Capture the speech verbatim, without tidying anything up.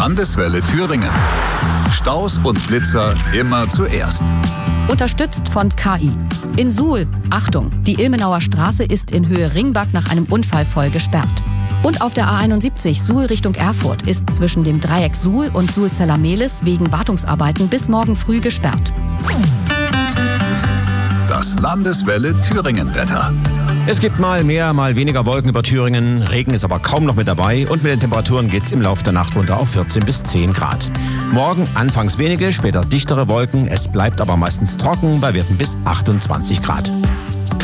Landeswelle Thüringen. Staus und Blitzer immer zuerst. Unterstützt von K I. In Suhl, Achtung, die Ilmenauer Straße ist in Höhe Ringbach nach einem Unfall voll gesperrt. Und auf der A einundsiebzig Suhl Richtung Erfurt ist zwischen dem Dreieck Suhl und Suhl-Zellermehlis wegen Wartungsarbeiten bis morgen früh gesperrt. Das Landeswelle Thüringen-Wetter. Es gibt mal mehr, mal weniger Wolken über Thüringen. Regen ist aber kaum noch mit dabei und mit den Temperaturen geht's im Laufe der Nacht runter auf vierzehn bis zehn Grad. Morgen anfangs wenige, später dichtere Wolken. Es bleibt aber meistens trocken bei Werten bis achtundzwanzig Grad.